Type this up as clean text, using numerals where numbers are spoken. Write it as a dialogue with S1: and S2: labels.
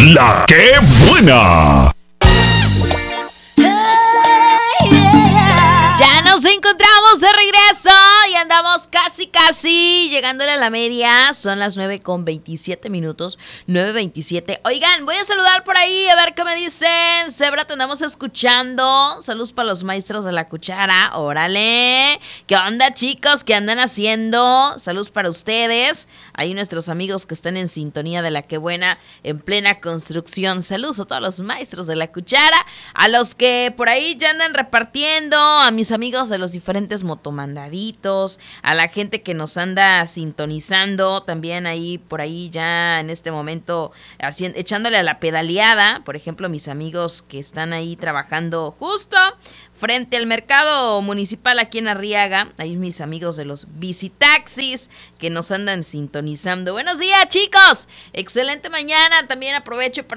S1: La que buena.
S2: Ya nos encontramos de regreso y andamos casi llegándole a la media. Son las 9:27, 9:27. Oigan, voy a saludar por ahí a ver qué me dicen. Zebra, te andamos escuchando. Saludos para los maestros de la cuchara. Órale. ¿Qué onda, chicos? ¿Qué andan haciendo? Saludos para ustedes. Ahí nuestros amigos que están en sintonía de La Que Buena en plena construcción. Saludos a todos los maestros de la cuchara. A los que por ahí ya andan repartiendo. A mis amigos de los diferentes motomandaditos, a la gente que nos anda sintonizando, también ahí por ahí ya en este momento echándole a la pedaleada, por ejemplo mis amigos que están ahí trabajando justo frente al mercado municipal aquí en Arriaga, ahí mis amigos de los bicitaxis que nos andan sintonizando. Buenos días, chicos, excelente mañana, también aprovecho para